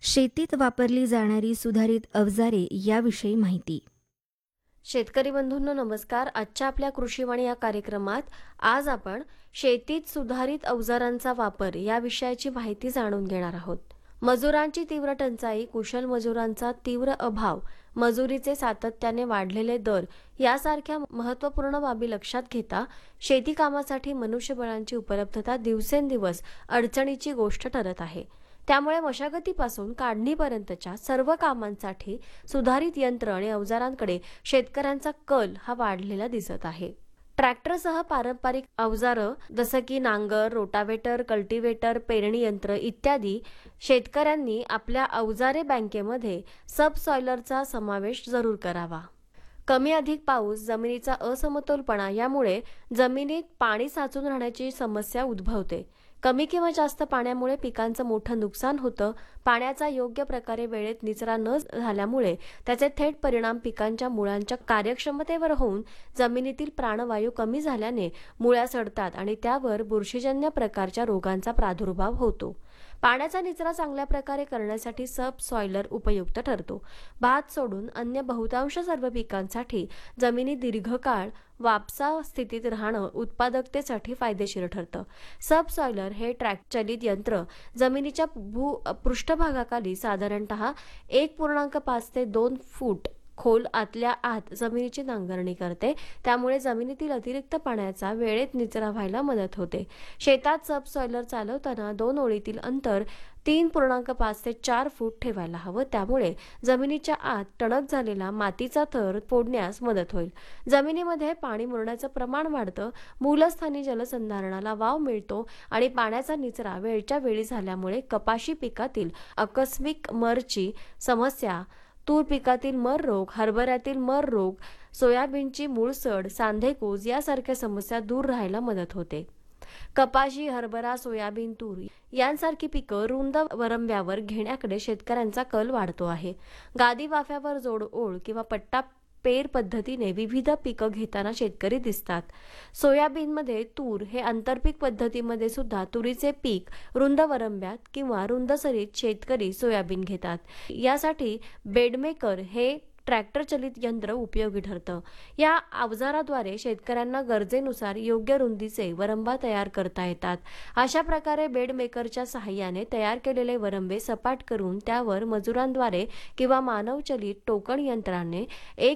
शेतीत वापरली जाणारी सुधारित अवजारे याविषयी माहिती. शेतकरी बंधूंनो नमस्कार. आजच्या आपल्या कृषीवाणी या कार्यक्रमात आज आपण शेतीत सुधारित अवजारांचा वापर या विषयाची माहिती जाणून घेणार आहोत. मजुरांची तीव्र टंचाई, कुशल मजुरांचा तीव्र अभाव, मजुरीचे सातत्याने वाढलेले दर यासारख्या महत्त्वपूर्ण बाबी लक्षात घेता शेती कामासाठी मनुष्यबळांची उपलब्धता दिवसेंदिवस अडचणीची गोष्ट ठरत आहे. त्यामुळे मशागतीपासून काढणीपर्यंतच्या सर्व कामांसाठी सुधारित यंत्र आणि अवजारांकडे शेतकऱ्यांचा कल हा वाढलेला दिसत आहे. ट्रॅक्टरसह पारंपरिक अवजारं जसं की नांगर, रोटावेटर, कल्टिवेटर, पेरणी यंत्र इत्यादी शेतकऱ्यांनी आपल्या अवजारे बँकेमध्ये सबसॉयलरचा समावेश जरूर करावा. कमी अधिक पाऊस, जमिनीचा असमतोलपणा यामुळे जमिनीत पाणी साचून राहण्याची समस्या उद्भवते. कमी किंवा जास्त पाण्यामुळे पिकांचं मोठं नुकसान होतं. पाण्याचा योग्य प्रकारे वेळेत निचरा न झाल्यामुळे त्याचे थेट परिणाम पिकांच्या मुळांच्या कार्यक्षमतेवर होऊन जमिनीतील प्राणवायू कमी झाल्याने मुळ्या सडतात आणि त्यावर बुरशीजन्य प्रकारच्या रोगांचा प्रादुर्भाव होतो. पाण्याचा निचरा चांगल्या प्रकारे करण्यासाठी सबसॉयलर उपयुक्त ठरतो. भात सोडून अन्य बहुतांश सर्व पिकांसाठी जमिनी दीर्घकाळ वापसा स्थितीत राहणं उत्पादकतेसाठी फायदेशीर ठरतं. सबसॉयलर हे ट्रॅक चलित यंत्र जमिनीच्या पृष्ठभागाखाली साधारणतः 1.5 ते 2 फूट खोल आतल्या आत जमिनीची नांगरणी करते. त्यामुळे जमिनीतील अतिरिक्त पाण्याचा वेळेत निचरा व्हायला मदत होते. शेतात सबसॉयलर चालवताना 2 ओळीतील अंतर 3.5 ते 4 फूट ठेवायला हवं. त्यामुळे जमिनीच्या आत टणक झालेला मातीचा थर फोडण्यास मदत होईल. जमिनीमध्ये पाणी मुरण्याचं प्रमाण वाढतं. मूलस्थानी जलसंधारणाला वाव मिळतो आणि पाण्याचा निचरा वेळच्या वेळी झाल्यामुळे कपाशी पिकातील आकस्मिक मरची समस्या, तूर पिकातील मर रोग, हरभऱ्यातील मर रोग, सोयाबीनची मुळसड, सांधेकूज यासारख्या समस्या दूर राहायला मदत होते. कपाशी, हरभरा, सोयाबीन, तूर यांसारखी पिकं रुंद वरंब्यावर घेण्याकडे शेतकऱ्यांचा कल वाढतो आहे. गादी वाफ्यावर जोड ओळ किंवा पट्टा पेर पद्धतीने विविध पिकं घेताना शेतकरी दिसतात. सोयाबीनमध्ये तूर हे आंतरपीक पद्धतीमध्ये सुद्धा तुरीचे पीक रुंद वरंब्यात किंवा रुंद सरीत शेतकरी सोयाबीन घेतात. यासाठी बेडमेकर हे ट्रॅक्टर चलित यंत्र उपयोगी ठरतं. या अवजाराद्वारे शेतकऱ्यांना गरजेनुसार योग्य रुंदीचे वरंबा तयार करता येतात. अशा प्रकारे बेडमेकरच्या सहाय्याने तयार केलेले वरंबे सपाट करून त्यावर मजुरांद्वारे किंवा मानवचलित टोकण यंत्राने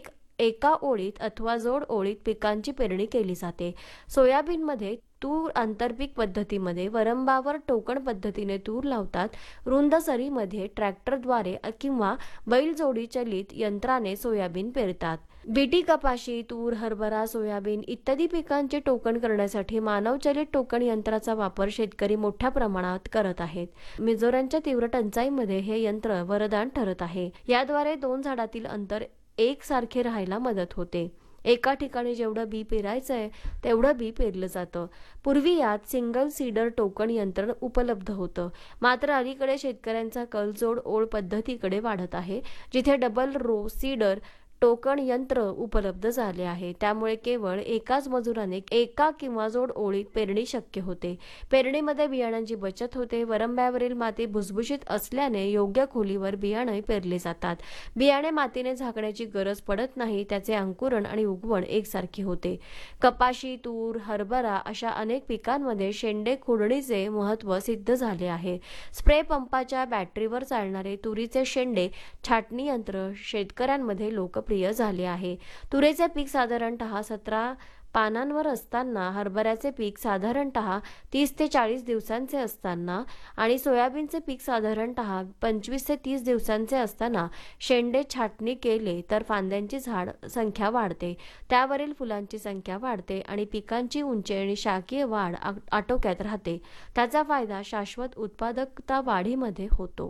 एका ओळीत अथवा जोड ओळीत पिकांची पेरणी केली जाते. सोयाबीनमध्ये तूर आंतरपीक पद्धतीमध्ये वरंबावर टोकण पद्धतीने तूर लावतात. रुंद सरीमध्ये ट्रॅक्टरद्वारे किंवा बैलजोडी चलित यंत्राने सोयाबीन पेरतात. बीटी कपाशी, तूर, हरभरा, सोयाबीन इत्यादी पिकांचे टोकण करण्यासाठी मानवचलित टोकण यंत्राचा वापर शेतकरी मोठ्या प्रमाणात करत आहेत. मजुरांच्या तीव्र टंचाईमध्ये हे यंत्र वरदान ठरत आहे. याद्वारे 2 झाडातील अंतर एकसारखे राहायला मदत होते. एका ठिकाणी जेवढं बी पेरायचंय तेवढं बी पेरलं जातं. पूर्वी यात सिंगल सीडर टोकण यंत्र उपलब्ध होतं. मात्र अलीकडे शेतकऱ्यांचा कल जोड ओळ पद्धतीकडे वाढत आहे, जिथे डबल रो सीडर टोकण यंत्र उपलब्ध झाले आहे. त्यामुळे केवळ एकाच मजुराने एका किंवा जोड ओळीत पेरणी शक्य होते. पेरणीमध्ये बियाणांची बचत होते. वरंब्यावरील माती भुसभुशीत असल्याने योग्य खोलीवर बियाणे पेरले जातात. बियाणे मातीने झाकण्याची गरज पडत नाही. त्याचे अंकुरण आणि उगवण एकसारखे होते. कपाशी, तूर, हरभरा अशा अनेक पिकांमध्ये शेंडे खुडणीचे महत्त्व सिद्ध झाले आहे. स्प्रे पंपाच्या बॅटरीवर चालणारे तुरीचे शेंडे छाटणी यंत्र शेतकऱ्यांमध्ये लोकप्रिय झाले आहे. तुरीचे पीक साधारणतः 17 पानांवर असताना, हरभऱ्याचे पीक साधारणतः 30 ते 40 दिवसांचे असताना आणि सोयाबीनचे पीक साधारणतः 25 ते 30 दिवसांचे असताना शेंडे छाटणी केले तर फांद्यांची झाड संख्या वाढते, त्यावरील फुलांची संख्या वाढते आणि पिकांची उंची आणि शाकीय वाढ आटोक्यात राहते. त्याचा फायदा शाश्वत उत्पादकता वाढीमध्ये होतो.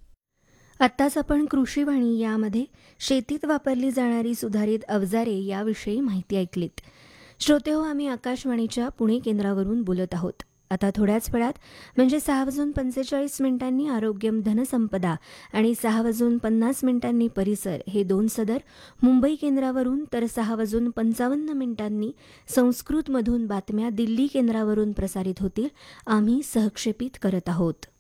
आत्ताच आपण कृषीवाणी यामध्ये शेतीत वापरली जाणारी सुधारित अवजारे याविषयी माहिती ऐकलीत. श्रोतेहो, आम्ही आकाशवाणीच्या पुणे केंद्रावरून बोलत आहोत. आता थोड्याच वेळात म्हणजे 6:45 आरोग्यम धनसंपदा आणि 6:50 परिसर हे 2 सदर मुंबई केंद्रावरून, तर 6:55 संस्कृतमधून बातम्या दिल्ली केंद्रावरून प्रसारित होतील. आम्ही सहक्षेपित करत आहोत.